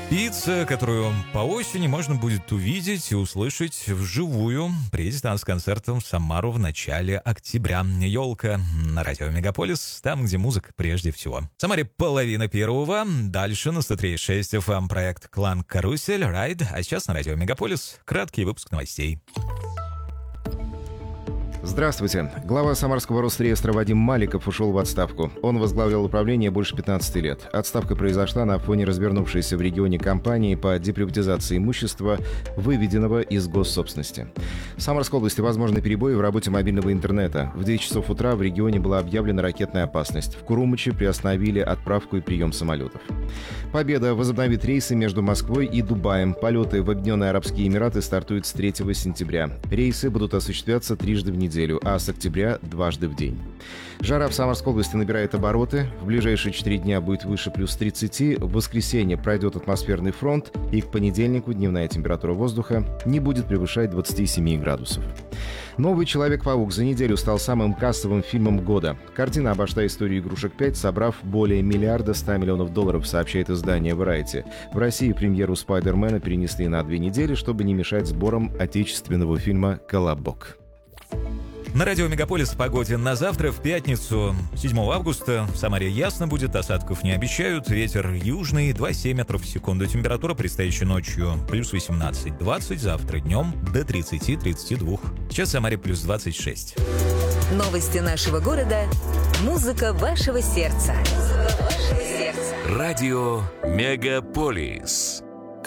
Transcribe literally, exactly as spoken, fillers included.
Певица, которую по осени можно будет увидеть и услышать вживую, приедет она с концертом в Самару в начале октября. «Елка» на радио «Мегаполис», там, где музыка прежде всего. В Самаре половина первого, дальше на сто три и шесть эф эм проект «Клан Карусель», «Райд», а сейчас на радио «Мегаполис» краткий выпуск новостей. Здравствуйте. Глава Самарского Росреестра Вадим Маликов ушел в отставку. Он возглавлял управление больше пятнадцати лет. Отставка произошла на фоне развернувшейся в регионе кампании по деприватизации имущества, выведенного из госсобственности. В Самарской области возможны перебои в работе мобильного интернета. В девять часов утра в регионе была объявлена ракетная опасность. В Курумыче приостановили отправку и прием самолетов. Победа возобновит рейсы между Москвой и Дубаем. Полеты в Объединенные Арабские Эмираты стартуют с третьего сентября. Рейсы будут осуществляться трижды в неделю, а с октября дважды в день. Жара в Самарской области набирает обороты. В ближайшие четыре дня будет выше плюс тридцати. В воскресенье пройдет атмосферный фронт, и к понедельнику дневная температура воздуха не будет превышать двадцати семи градусов. «Новый Человек-паук» за неделю стал самым кассовым фильмом года. Картина обошла историю «Игрушек пять», собрав более миллиарда ста миллионов долларов, сообщает издание Variety. В России премьеру «Спайдермена» перенесли на две недели, чтобы не мешать сборам отечественного фильма «Колобок». На радио «Мегаполис» в погоде на завтра, в пятницу, седьмого августа. В Самаре ясно будет, осадков не обещают. Ветер южный, два целых семь десятых метров в секунду. Температура предстоящей ночью плюс восемнадцать двадцать, завтра днем до тридцати тридцати двух. Сейчас в Самаре плюс двадцать шесть. Новости нашего города. Музыка вашего сердца. Музыка вашего сердца. Радио «Мегаполис».